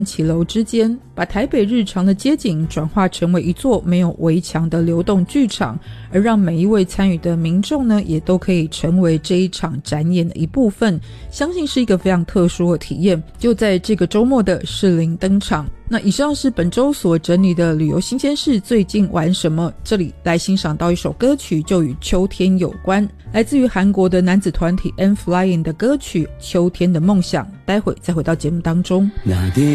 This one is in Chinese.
骑楼之间，把台北日常的街景转化成为一座没有围墙的流动剧场，而让每一位参与的民众呢，也都可以成为这一场展演的一部分，相信是一个非常特殊的体验。就在这个周末的士林登场。那以上是本周所整理的旅游新鲜事，最近玩什么？这里来欣赏到一首歌曲，就与秋天有关，来自于韩国的男子团体 N.Flying 的歌曲《秋天的梦想》。待会再回到节目当中。